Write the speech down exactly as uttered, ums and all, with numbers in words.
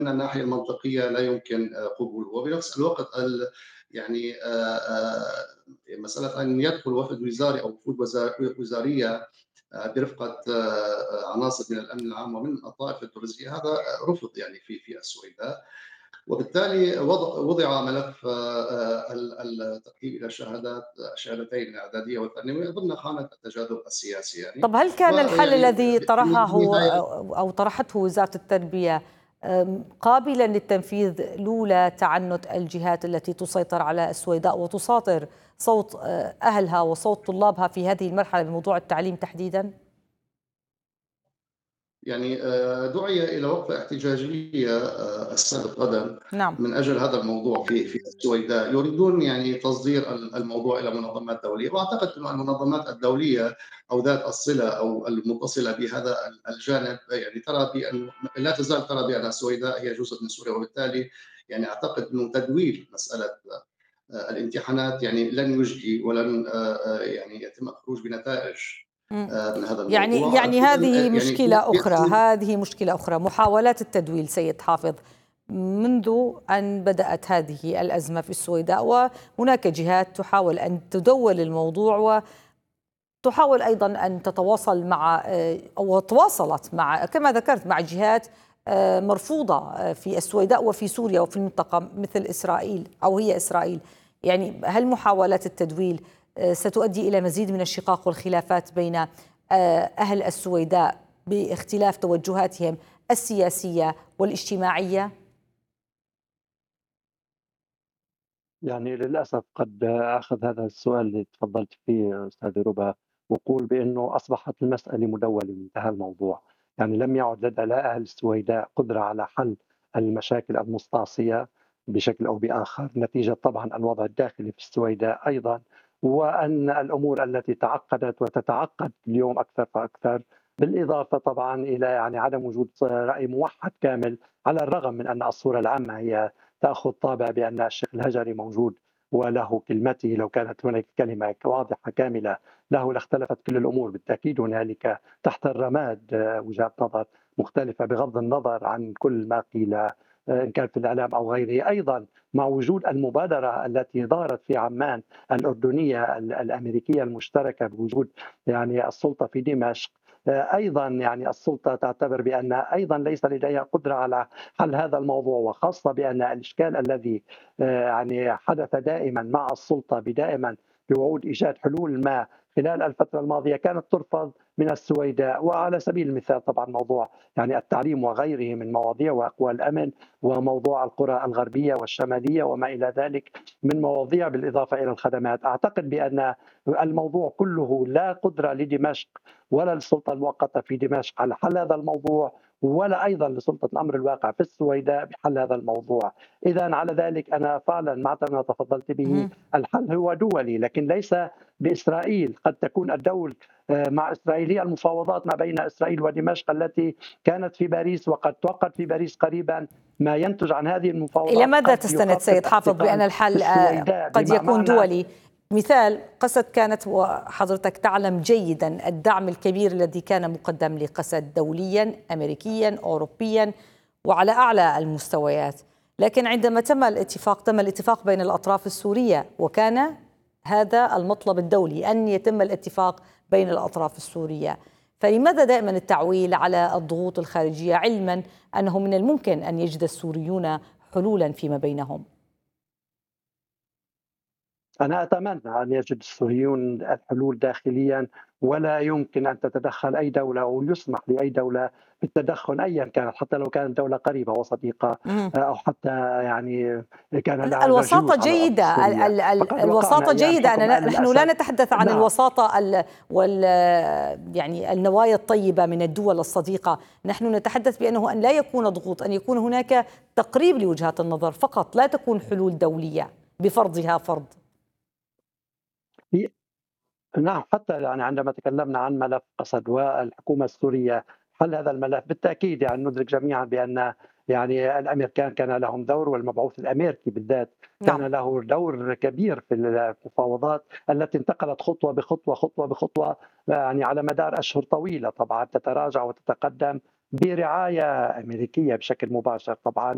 الناحية المنطقية لا يمكن آآ قبوله، وبنفس الوقت ال يعني آآ آآ مسألة أن يدخل وفد وزاري أو وفود وزا وزارية آآ برفقة آآ عناصر من الأمن العام ومن الطائفة الدرزية، هذا رُفض يعني في في السويداء. وبالتالي وض وضع ملف آآ ال التقديم إلى الشهادات الشهادتين الإعدادية والثانوية ضمن خانة التجاذب السياسي يعني. طب هل كان الحل ويعني الذي ب طرحه بالنهاية أو أو طرحته وزارة التربية آمم، قابلًا للتنفيذ لولا تعنت الجهات التي تسيطر على السويداء وتساطر صوت آآ، أهلها وصوت طلابها في هذه المرحلة بموضوع التعليم تحديدًا؟ يعني آآ دُعي إلى وقفة احتجاجية آآ السبت غدًا نعم. من أجل هذا الموضوع في في السويداء، يريدون يعني تصدير ال الموضوع إلى منظمات دولية، وأعتقد أن المنظمات الدولية أو ذات الصلة أو المتصلة بهذا ال الجانب يعني ترى بأن لا تزال ترى بأن السويداء هي جزء من سوريا، وبالتالي يعني أعتقد إنه تدوير مسألة آآ الامتحانات يعني لن يُجدي ولن آآ آآ يعني يتم الخروج بنتائج إمم. آآ من هذا يعني الموضوع. يعني أيضًا هذه آآ يعني مشكلة أخرى، يأتي هذه مشكلة أخرى، محاولات التدويل سيد حافظ منذ أن بدأت هذه الأزمة في السويداء، وهناك جهات تحاول أن تدوّل الموضوع وتحاول أيضًا أن تتواصل مع آآ أو تواصلت مع كما ذكرت مع جهات آآ مرفوضة آآ في السويداء وفي سوريا وفي المنطقة مثل إسرائيل أو هي إسرائيل. يعني هل محاولات التدويل آآ ستؤدي إلى مزيد من الشقاق والخلافات بين آآ أهل السويداء باختلاف توجهاتهم السياسية والاجتماعية؟ يعني للأسف قد آخذ هذا السؤال اللي تفضلتِ فيه أستاذة ربا، وأقول بأنه أصبحت المسألة مدوّلة وانتهى الموضوع، يعني لم يعد لدى لا أهل السويداء قدرة على حل المشاكل المستعصية بشكل أو بآخر، نتيجة طبعًا الوضع الداخلي في السويداء أيضًا، وأن الأمور التي تعقدت وتتعقد اليوم أكثر فأكثر، بالإضافة طبعًا إلى يعني عدم وجود رأي موحد كامل، على الرغم من أن الصورة العامة هي تأخذ طابع بأن الشيخ الهجري موجود وله كلمته، لو كانت هناك كلمة واضحة كاملة له لاختلفت كل الأمور. بالتأكيد هنالك تحت الرماد آه، وجهات نظر مختلفة بغض النظر عن كل ما قيل آه، إن كان في الإعلام أو غيره. أيضا مع وجود المبادرة التي دارت في عمان الأردنية الأمريكية المشتركة بوجود يعني السلطة في دمشق، آه، أيضا يعني السلطة تعتبر بأن أيضا ليس لديها قدرة على حل هذا الموضوع، وخاصة بأن الإشكال الذي آه، يعني حدث دائما مع السلطة بدائما بوعود إيجاد حلول ما خلال الفترة الماضية كانت ترفض من السويداء. وعلى سبيل المثال طبعا موضوع يعني التعليم وغيره من مواضيع وأقوى الأمن، وموضوع القرى الغربية والشمالية وما إلى ذلك من مواضيع، بالإضافة إلى الخدمات. أعتقد بأن الموضوع كله لا قدرة لدمشق ولا للسلطة المؤقتة في دمشق على حل هذا الموضوع، ولا أيضا لسلطة الأمر الواقع في السويداء بحل هذا الموضوع. إذا على ذلك أنا فعلا مع ما تفضلت به، اهم. الحل هو دولي لكن ليس بإسرائيل. قد تكون الدول آه، مع إسرائيل هي المفاوضات ما بين إسرائيل ودمشق التي كانت في باريس وقد توقعت في باريس قريبا. ما ينتج عن هذه إلى المفاوضات ماذا قد تستند يخفف سيد حافظ بأن احتقان في الحل آه، السويداء قد يكون بمعنى. دولي؟ مثال قسد كانت وحضرتك تعلم جيدا الدعم الكبير الذي كان مقدم لقسد دوليا أمريكيا أوروبيا وعلى أعلى المستويات، لكن عندما تم الاتفاق تم الاتفاق بين الأطراف السورية وكان هذا المطلب الدولي أن يتم الاتفاق بين الأطراف السورية. فلماذا دائما التعويل على الضغوط الخارجية علما أنه من الممكن أن يجد السوريون حلولا فيما بينهم؟ أنا أتمنى أن يجد السوريون الحلول داخليا، ولا يمكن أن تتدخل أي دولة أو يسمح لأي دولة بالتدخل أيا كانت، حتى لو كانت دولة قريبة وصديقة مم. أو حتى يعني كان لها الوساطة جيوش على الأرض جيدة، ال- السورية. ال- ال- فقد وقعنا الوساطة أيام جيدة. حكم أنا آل نحن لا الأسد. نتحدث عن نعم. الوساطة ال وال يعني النوايا الطيبة من الدول الصديقة، نحن نتحدث بأنه أن لا يكون ضغوط، أن يكون هناك تقريب لوجهات النظر فقط، لا تكون حلول دولية بفرضها فرض. نعم، حتى يعني عندما تكلمنا عن ملف قسد والحكومة السورية حل هذا الملف، بالتأكيد يعني ندرك جميعا بأن يعني الأمريكان كان لهم دور، والمبعوث الأمريكي بالذات كان نعم. له دور كبير في المفاوضات التي انتقلت خطوة بخطوة خطوة بخطوة يعني على مدار أشهر طويلة، طبعا تتراجع وتتقدم برعاية أمريكية بشكل مباشر طبعا.